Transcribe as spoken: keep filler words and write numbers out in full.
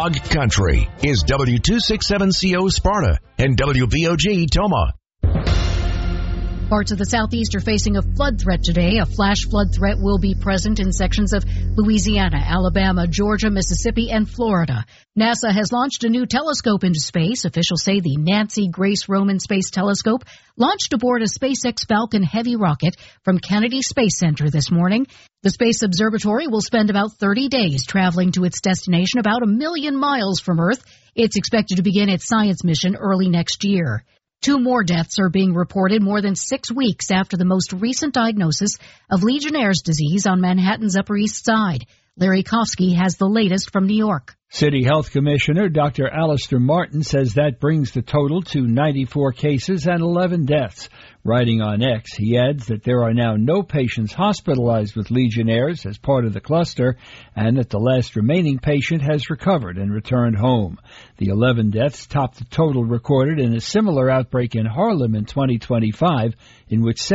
Dog Country is W two sixty-seven C O Sparta and W B O G Toma. Parts of the southeast are facing a flood threat today. A flash flood threat will be present in sections of Louisiana, Alabama, Georgia, Mississippi, and Florida. NASA has launched a new telescope into space. Officials say the Nancy Grace Roman Space Telescope launched aboard a SpaceX Falcon Heavy rocket from Kennedy Space Center this morning. The Space Observatory will spend about thirty days traveling to its destination about a million miles from Earth. It's expected to begin its science mission early next year. Two more deaths are being reported more than six weeks after the most recent diagnosis of Legionnaire's disease on Manhattan's Upper East Side. Larry Kofsky has the latest from New York. City Health Commissioner Doctor Alistair Martin says that brings the total to ninety-four cases and eleven deaths. Writing on X, he adds that there are now no patients hospitalized with Legionnaires as part of the cluster and that the last remaining patient has recovered and returned home. The eleven deaths top the total recorded in a similar outbreak in Harlem in twenty twenty-five, in which